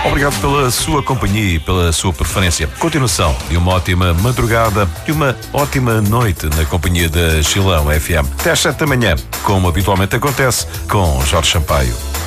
Obrigado pela sua companhia e pela sua preferência. Continuação de uma ótima madrugada e uma ótima noite na companhia da Chilão FM. Até às 7 da manhã, como habitualmente acontece, com Jorge Sampaio.